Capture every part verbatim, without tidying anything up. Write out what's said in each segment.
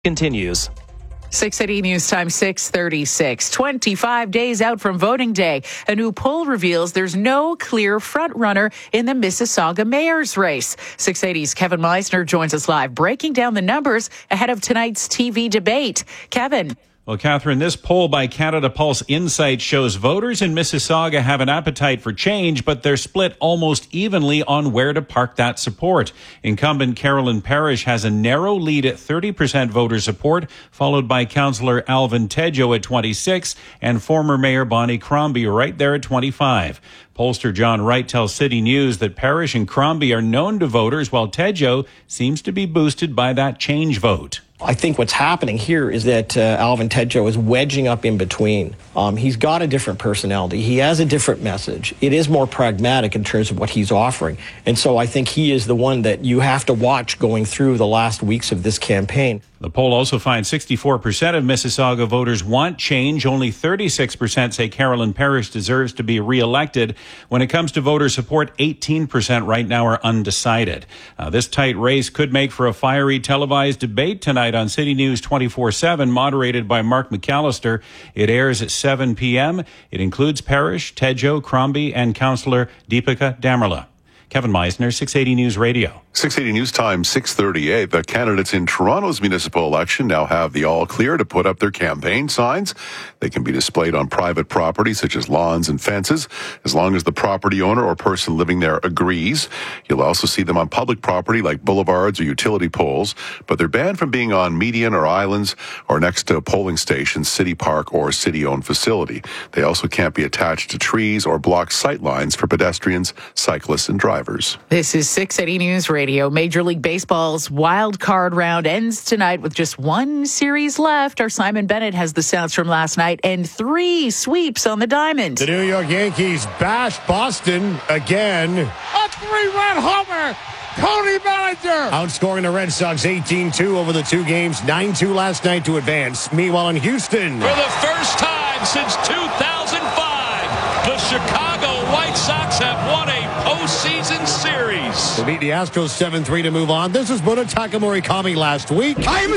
continues. six eighty News Time, six thirty-six. twenty-five days out from voting day, a new poll reveals there's no clear frontrunner in the Mississauga mayor's race. six eighty's Kevin Meisner joins us live, breaking down the numbers ahead of tonight's T V debate. Kevin. Well, Catherine, this poll by Canada Pulse Insight shows voters in Mississauga have an appetite for change, but they're split almost evenly on where to park that support. Incumbent Carolyn Parrish has a narrow lead at thirty percent voter support, followed by Councillor Alvin Tedjo at twenty-six and former Mayor Bonnie Crombie right there at twenty-five. Pollster John Wright tells City News that Parrish and Crombie are known to voters, while Tedjo seems to be boosted by that change vote. I think what's happening here is that uh, Alvin Tedjo is wedging up in between. Um, he's got a different personality. He has a different message. It is more pragmatic in terms of what he's offering. And so I think he is the one that you have to watch going through the last weeks of this campaign. The poll also finds sixty-four percent of Mississauga voters want change. Only thirty-six percent say Carolyn Parrish deserves to be reelected. When it comes to voter support, eighteen percent right now are undecided. Uh, this tight race could make for a fiery televised debate tonight on City News twenty-four seven, moderated by Mark McAllister. It airs at seven p.m. It includes Parrish, Tedjo, Crombie, and Councillor Deepika Damerla. Kevin Meisner, six eighty News Radio. six eighty News Time, six thirty-eight. The candidates in Toronto's municipal election now have the all clear to put up their campaign signs. They can be displayed on private property, such as lawns and fences, as long as the property owner or person living there agrees. You'll also see them on public property like boulevards or utility poles, but they're banned from being on median or islands or next to polling stations, city park, or city-owned facility. They also can't be attached to trees or block sight lines for pedestrians, cyclists, and drivers. This is six eighty News Radio. Major League Baseball's wild card round ends tonight with just one series left. Our Simon Bennett has the sounds from last night and three sweeps on the diamond. The New York Yankees bash Boston again. A three-run homer. Tony Bellinger Outscoring the Red Sox eighteen two over the two games, nine two last night to advance. Meanwhile in Houston, for the first time since two thousand five, the Chicago White Sox have won a postseason series. To beat the Astros seven three to move on. This is Munetaka Morikami last week. I'm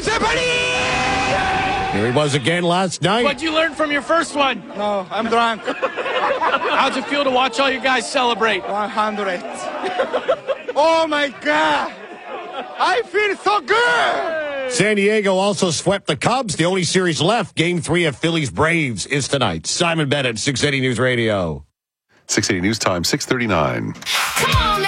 Zeppeli! Here he was again last night. What'd you learn from your first one? No, I'm drunk. How'd you feel to watch all you guys celebrate? one hundred. Oh my God! I feel so good! San Diego also swept the Cubs. The only series left, Game three of Phillies Braves, is tonight. Simon Bennett, six eighty News Radio. six eighty News Time, six thirty-nine.